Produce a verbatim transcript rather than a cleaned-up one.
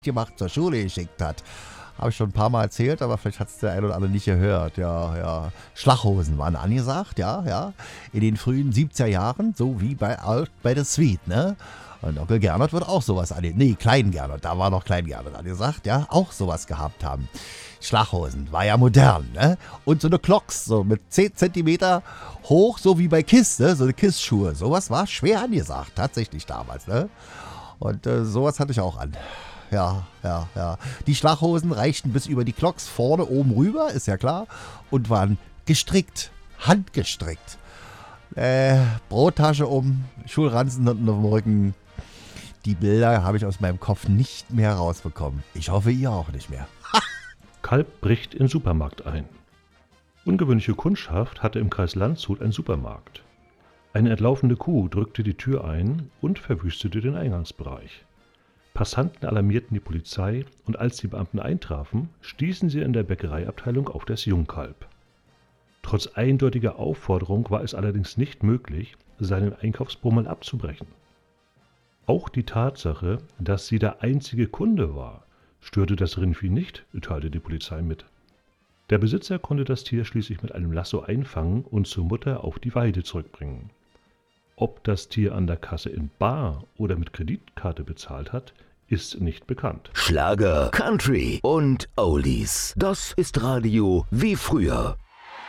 gemacht zur Schule geschickt hat. Habe ich schon ein paar Mal erzählt, aber vielleicht hat es der ein oder andere nicht gehört. Ja, ja. Schlaghosen waren angesagt, ja, ja. In den frühen siebziger Jahren, so wie bei, bei der Suite, ne? Und Onkel Gernot wird auch sowas angesagt. Nee, Klein Gernot, da war noch Klein Gernot angesagt, ja, auch sowas gehabt haben. Schlaghosen, war ja modern, ne? Und so eine Clocks, so mit zehn Zentimeter hoch, so wie bei Kiss, ne? So eine Kiss-Schuhe. Sowas war schwer angesagt, tatsächlich damals, ne? Und äh, sowas hatte ich auch an. Ja, ja, ja. Die Schlaghosen reichten bis über die Clocks vorne oben rüber, ist ja klar, und waren gestrickt, handgestrickt. Äh, Brottasche um, Schulranzen unten auf dem Rücken. Die Bilder habe ich aus meinem Kopf nicht mehr rausbekommen. Ich hoffe, ihr auch nicht mehr. Kalb bricht in Supermarkt ein. Ungewöhnliche Kundschaft hatte im Kreis Landshut einen Supermarkt. Eine entlaufene Kuh drückte die Tür ein und verwüstete den Eingangsbereich. Passanten alarmierten die Polizei und als die Beamten eintrafen, stießen sie in der Bäckereiabteilung auf das Jungkalb. Trotz eindeutiger Aufforderung war es allerdings nicht möglich, seinen Einkaufsbummel abzubrechen. Auch die Tatsache, dass sie der einzige Kunde war, störte das Rindvieh nicht, teilte die Polizei mit. Der Besitzer konnte das Tier schließlich mit einem Lasso einfangen und zur Mutter auf die Weide zurückbringen. Ob das Tier an der Kasse in bar oder mit Kreditkarte bezahlt hat, ist nicht bekannt. Schlager, Country und Oldies. Das ist Radio wie früher.